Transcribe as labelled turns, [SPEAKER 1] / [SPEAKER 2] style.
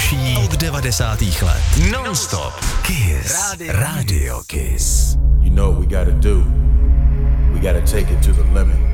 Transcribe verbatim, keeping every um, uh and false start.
[SPEAKER 1] nejlepší od devadesátých let. Non-stop. Kiss. Radio, Radio Kiss.
[SPEAKER 2] You know what we gotta do. We gotta take it to the limit.